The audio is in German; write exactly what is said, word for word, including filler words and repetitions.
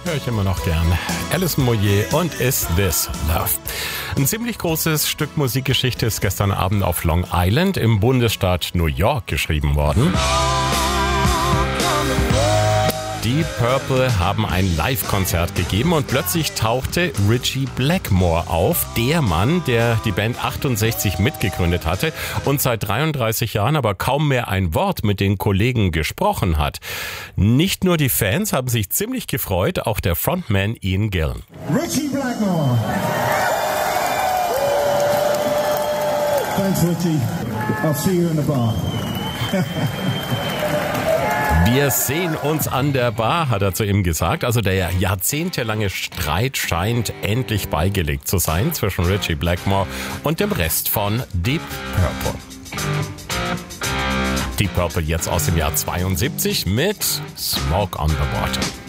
höre ich immer noch gern. Alison Moyet und Is This Love? Ein ziemlich großes Stück Musikgeschichte ist gestern Abend auf Long Island im Bundesstaat New York geschrieben worden. Deep Purple haben ein Live-Konzert gegeben und plötzlich tauchte Ritchie Blackmore auf, der Mann, der die Band achtundsechzig mitgegründet hatte und seit dreiunddreißig Jahren aber kaum mehr ein Wort mit den Kollegen gesprochen hat. Nicht nur die Fans haben sich ziemlich gefreut, auch der Frontman Ian Gillan. Ritchie Blackmore. Thanks, Ritchie. I'll see you in the bar. Wir sehen uns an der Bar, hat er zu ihm gesagt. Also der jahrzehntelange Streit scheint endlich beigelegt zu sein zwischen Ritchie Blackmore und dem Rest von Deep Purple. Deep Purple jetzt aus dem Jahr zweiundsiebzig mit Smoke on the Water.